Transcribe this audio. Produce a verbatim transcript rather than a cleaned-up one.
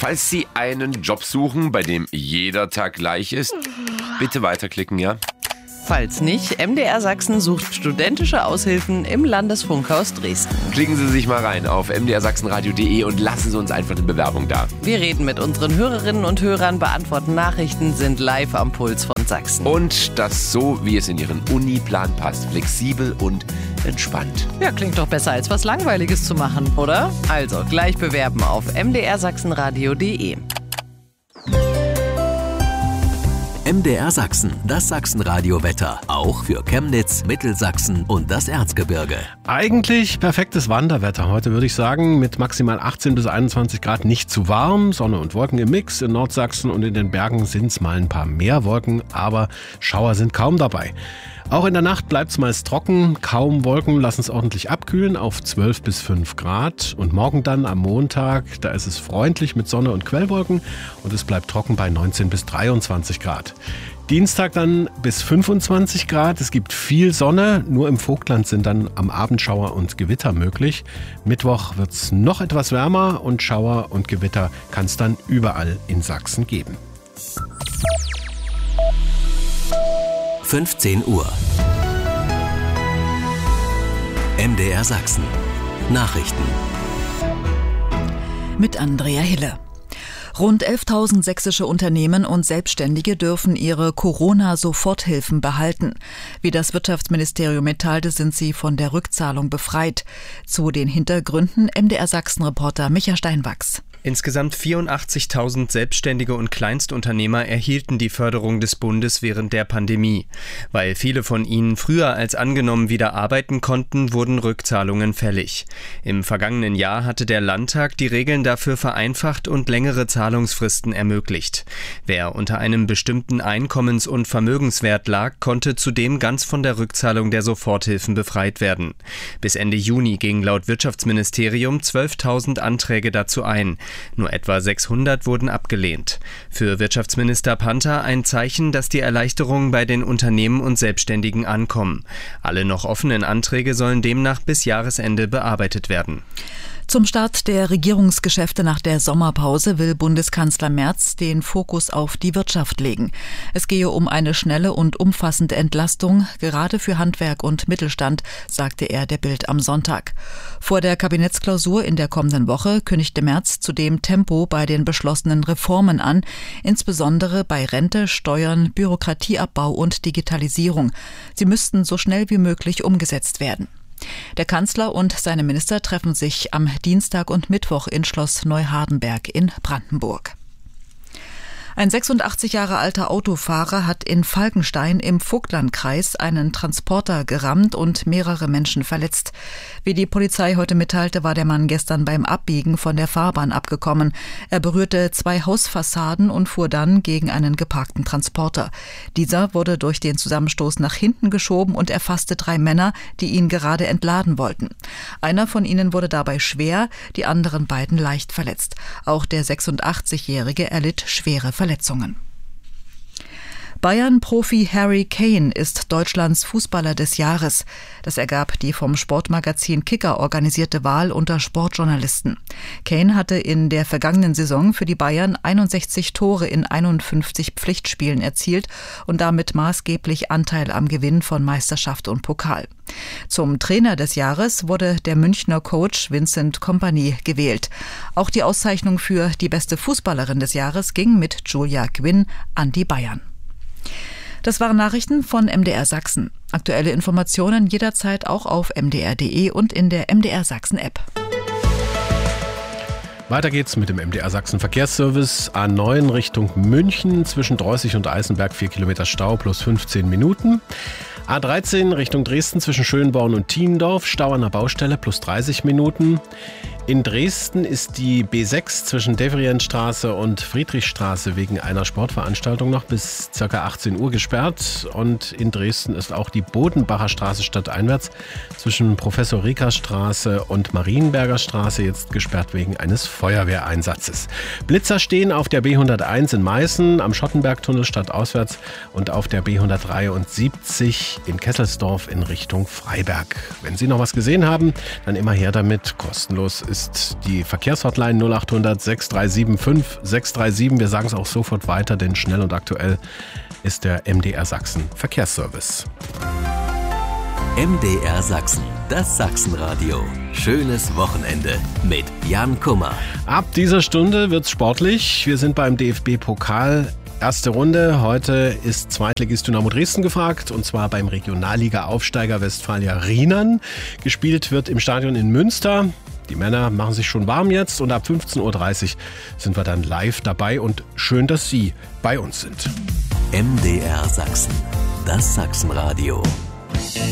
Falls Sie einen Job suchen, bei dem jeder Tag gleich ist, bitte weiterklicken, ja? Falls nicht, M D R Sachsen sucht studentische Aushilfen im Landesfunkhaus Dresden. Klicken Sie sich mal rein auf m d r sachsenradio punkt d e und lassen Sie uns einfach eine Bewerbung da. Wir reden mit unseren Hörerinnen und Hörern, beantworten Nachrichten, sind live am Puls von Sachsen. Und das so, wie es in Ihren Uniplan passt. Flexibel und entspannt. Ja, klingt doch besser, als was Langweiliges zu machen, oder? Also, gleich bewerben auf m d r sachsenradio punkt d e. M D R Sachsen, das Sachsenradio-Wetter. Auch für Chemnitz, Mittelsachsen und das Erzgebirge. Eigentlich perfektes Wanderwetter heute, würde ich sagen. Mit maximal achtzehn bis einundzwanzig Grad nicht zu warm. Sonne und Wolken im Mix. In Nordsachsen und in den Bergen sind es mal ein paar mehr Wolken, aber Schauer sind kaum dabei. Auch in der Nacht bleibt es meist trocken, kaum Wolken, lassen es ordentlich abkühlen auf zwölf bis fünf Grad. Und morgen dann am Montag, da ist es freundlich mit Sonne und Quellwolken und es bleibt trocken bei neunzehn bis dreiundzwanzig Grad. Dienstag dann bis fünfundzwanzig Grad, es gibt viel Sonne, nur im Vogtland sind dann am Abend Schauer und Gewitter möglich. Mittwoch wird es noch etwas wärmer und Schauer und Gewitter kann es dann überall in Sachsen geben. fünfzehn Uhr. M D R Sachsen. Nachrichten. Mit Andrea Hille. Rund elftausend sächsische Unternehmen und Selbstständige dürfen ihre Corona-Soforthilfen behalten. Wie das Wirtschaftsministerium mitteilte, sind sie von der Rückzahlung befreit. Zu den Hintergründen M D R Sachsen-Reporter Micha Steinwachs. Insgesamt vierundachtzigtausend Selbstständige und Kleinstunternehmer erhielten die Förderung des Bundes während der Pandemie. Weil viele von ihnen früher als angenommen wieder arbeiten konnten, wurden Rückzahlungen fällig. Im vergangenen Jahr hatte der Landtag die Regeln dafür vereinfacht und längere Zahlungsfristen ermöglicht. Wer unter einem bestimmten Einkommens- und Vermögenswert lag, konnte zudem ganz von der Rückzahlung der Soforthilfen befreit werden. Bis Ende Juni gingen laut Wirtschaftsministerium zwölftausend Anträge dazu ein. Nur etwa sechshundert wurden abgelehnt. Für Wirtschaftsminister Panther ein Zeichen, dass die Erleichterungen bei den Unternehmen und Selbstständigen ankommen. Alle noch offenen Anträge sollen demnach bis Jahresende bearbeitet werden. Zum Start der Regierungsgeschäfte nach der Sommerpause will Bundeskanzler Merz den Fokus auf die Wirtschaft legen. Es gehe um eine schnelle und umfassende Entlastung, gerade für Handwerk und Mittelstand, sagte er der Bild am Sonntag. Vor der Kabinettsklausur in der kommenden Woche kündigte Merz zudem Tempo bei den beschlossenen Reformen an, insbesondere bei Rente, Steuern, Bürokratieabbau und Digitalisierung. Sie müssten so schnell wie möglich umgesetzt werden. Der Kanzler und seine Minister treffen sich am Dienstag und Mittwoch in Schloss Neuhardenberg in Brandenburg. Ein sechsundachtzig Jahre alter Autofahrer hat in Falkenstein im Vogtlandkreis einen Transporter gerammt und mehrere Menschen verletzt. Wie die Polizei heute mitteilte, war der Mann gestern beim Abbiegen von der Fahrbahn abgekommen. Er berührte zwei Hausfassaden und fuhr dann gegen einen geparkten Transporter. Dieser wurde durch den Zusammenstoß nach hinten geschoben und erfasste drei Männer, die ihn gerade entladen wollten. Einer von ihnen wurde dabei schwer, die anderen beiden leicht verletzt. Auch der sechsundachtzigjährige erlitt schwere Verletzungen. Verletzungen. Bayern-Profi Harry Kane ist Deutschlands Fußballer des Jahres. Das ergab die vom Sportmagazin Kicker organisierte Wahl unter Sportjournalisten. Kane hatte in der vergangenen Saison für die Bayern einundsechzig Tore in einundfünfzig Pflichtspielen erzielt und damit maßgeblich Anteil am Gewinn von Meisterschaft und Pokal. Zum Trainer des Jahres wurde der Münchner Coach Vincent Kompany gewählt. Auch die Auszeichnung für die beste Fußballerin des Jahres ging mit Julia Quinn an die Bayern. Das waren Nachrichten von M D R Sachsen. Aktuelle Informationen jederzeit auch auf m d r punkt d e und in der M D R Sachsen App. Weiter geht's mit dem M D R Sachsen Verkehrsservice. A neun Richtung München, zwischen Dreußig und Eisenberg vier Kilometer Stau plus fünfzehn Minuten. A dreizehn Richtung Dresden zwischen Schönborn und Thiendorf, Stau an der Baustelle plus dreißig Minuten. In Dresden ist die B sechs zwischen Devrientstraße und Friedrichstraße wegen einer Sportveranstaltung noch bis ca. achtzehn Uhr gesperrt. Und in Dresden ist auch die Bodenbacher Straße stadteinwärts zwischen Professor-Rieker-Straße und Marienberger Straße jetzt gesperrt wegen eines Feuerwehreinsatzes. Blitzer stehen auf der B hunderteins in Meißen, am Schottenbergtunnel stadtauswärts und auf der B hundertdreiundsiebzig Dreißig in Kesselsdorf in Richtung Freiberg. Wenn Sie noch was gesehen haben, dann immer her damit. Kostenlos ist die Verkehrshotline null acht hundert sechs drei sieben fünf sechs drei sieben. Wir sagen es auch sofort weiter, denn schnell und aktuell ist der M D R Sachsen Verkehrsservice. M D R Sachsen, das Sachsenradio. Schönes Wochenende mit Jan Kummer. Ab dieser Stunde wird's sportlich. Wir sind beim D F B-Pokal. Erste Runde. Heute ist Zweitligist Dynamo Dresden gefragt, und zwar beim Regionalliga-Aufsteiger Westfalia Rheinern. Gespielt wird im Stadion in Münster. Die Männer machen sich schon warm jetzt, und ab fünfzehn Uhr dreißig sind wir dann live dabei, und schön, dass Sie bei uns sind. M D R Sachsen, das Sachsenradio.